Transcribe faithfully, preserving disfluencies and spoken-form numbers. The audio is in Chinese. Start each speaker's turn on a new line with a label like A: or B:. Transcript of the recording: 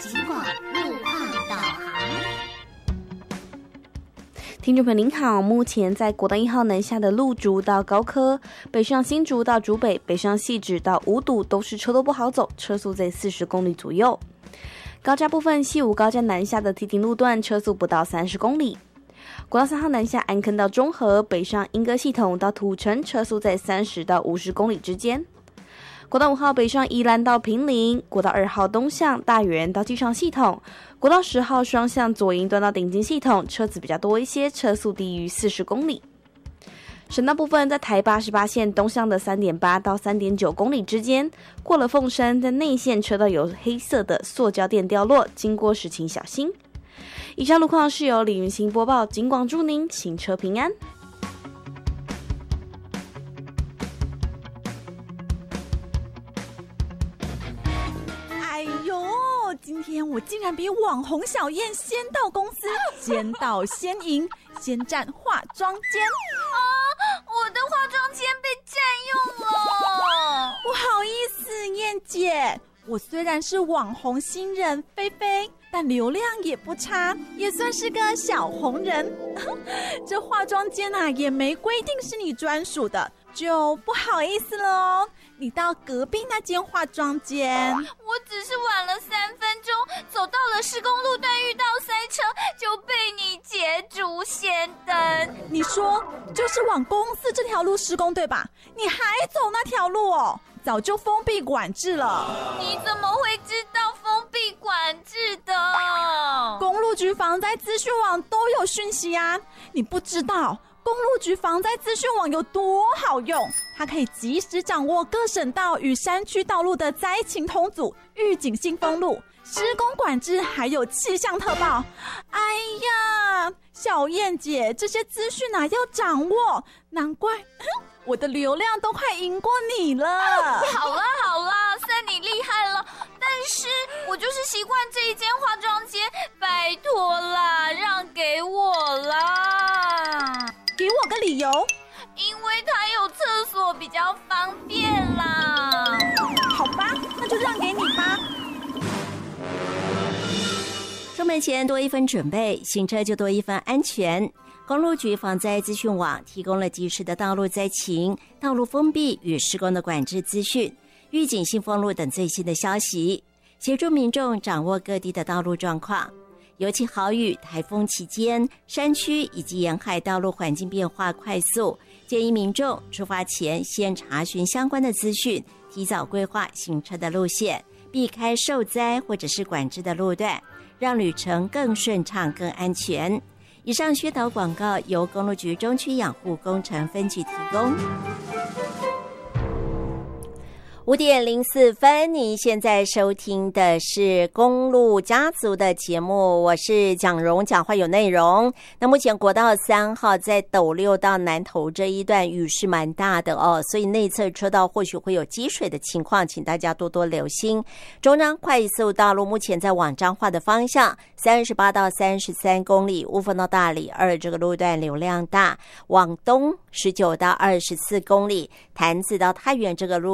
A: 警广路况导航。
B: 听众朋友您好，目前在国道一号南下的路竹到高科，北上新竹到竹北，北上汐止到五堵都是车都不好走，车速在四十公里左右。高架部分，西武高架南下的梯田路段车速不到三十公里。国道三号南下安坑到中和，北上莺歌系统到土城，车速在三十到五十公里之间。国道五号北上宜兰到坪林，国道二号东向大园到机场系统，国道十号双向左营段到顶金系统，车子比较多一些，车速低于四十公里。省道部分，在台八十八线东向的 三点八 到 三点九 公里之间，过了凤山，在内线车道有黑色的塑胶垫掉落，经过时请小心。以上路况是由李云欣播报，警广祝您行车平安。
C: 今天我竟然比网红小燕先到公司，先到先赢，先占化妆间
D: 啊！我的化妆间被占用了，
C: 不好意思，燕姐，我虽然是网红新人菲菲，但流量也不差，也算是个小红人。这化妆间啊，也没规定是你专属的，就不好意思了哦。你到隔壁那间化妆间。
D: 我只是晚了三分钟，走到了施工路段，遇到塞车，就被你捷足先登。
C: 你说就是往公司这条路施工对吧？你还走那条路哦？早就封闭管制了。
D: 你怎么会知道封闭管制的？
C: 公路局防灾资讯网都有讯息啊，你不知道公路局防灾资讯网有多好用，它可以及时掌握各省道与山区道路的灾情通组、预警性封路、施工管制，还有气象特报。哎呀，小燕姐，这些资讯啊要掌握，难怪我的流量都快赢过你了。
D: 好啦好啦，算你厉害了，但是我就是习惯这一间化妆间，拜托啦，让给我啦。
C: 给我个理由。
D: 因为它有厕所比较方便啦。
C: 好吧，那就让给你吧。
E: 出门前多一分准备，行车就多一分安全。公路局防灾资讯网提供了及时的道路灾情、道路封闭与施工的管制资讯、预警性封路等最新的消息，协助民众掌握各地的道路状况。尤其豪雨、台风期间，山区以及沿海道路环境变化快速，建议民众出发前先查询相关的资讯，提早规划行车的路线，避开受灾或者是管制的路段，让旅程更顺畅、更安全。以上宣导广告由公路局中区养护工程分局提供。五点零四分，你现在收听的是公路家族的节目，我是蒋蓉，讲话有内容。那目前国道三号在斗六到南投这一段雨是蛮大的哦，所以内侧车道或许会有积水的情况，请大家多多留心。中彰快速道路目前在往彰化的方向三十八到三十三公里，雾峰到大里二这个路段流量大，往东十九到二十四公里，潭子到太原这个路